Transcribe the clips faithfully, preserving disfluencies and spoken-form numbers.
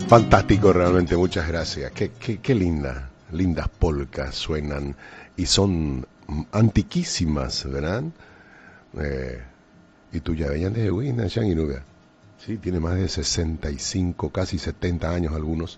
Fantástico, realmente, muchas gracias. Qué, qué, qué linda, lindas polcas suenan y son antiquísimas, ¿verdad? Eh, y tú ya veían de Wina, Yanginuga. Sí, tiene más de sesenta y cinco, casi setenta años algunos.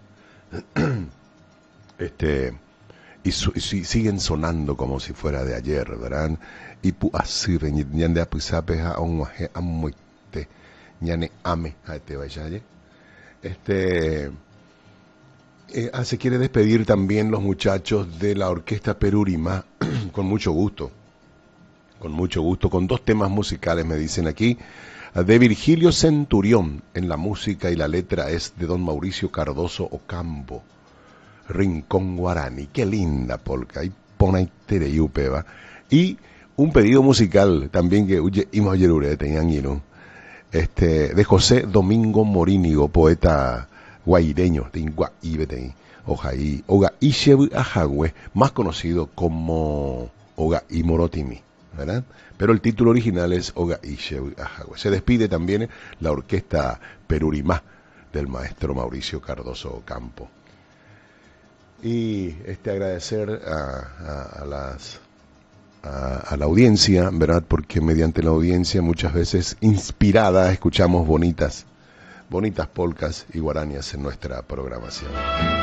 este y, su, y siguen sonando como si fuera de ayer, ¿verdad? Y pu así ñande apisape a un amuite ñane ame a te vayaye. Este eh, ah, se quiere despedir también los muchachos de la Orquesta Perurimá con mucho gusto. Con mucho gusto, con dos temas musicales me dicen aquí, de Virgilio Centurión, en la música y la letra es de don Mauricio Cardoso Ocampo, Rincón Guarani, qué linda polca, y pona y tereyupeva, y un pedido musical también que huye Imoyerure tenían hino, este, de José Domingo Morínigo, poeta guaireño, de Ingua Ibetei, Ojaí, Oga Ishebu Ajagüe, más conocido como Oga Imorotimi, ¿verdad? Pero el título original es Oga Ishebu Ajagüe. Se despide también la orquesta Perurimá del maestro Mauricio Cardoso Ocampo. Y este agradecer a, a, a las a, a la audiencia, ¿verdad? Porque mediante la audiencia muchas veces inspirada escuchamos bonitas bonitas polcas y guaranías en nuestra programación.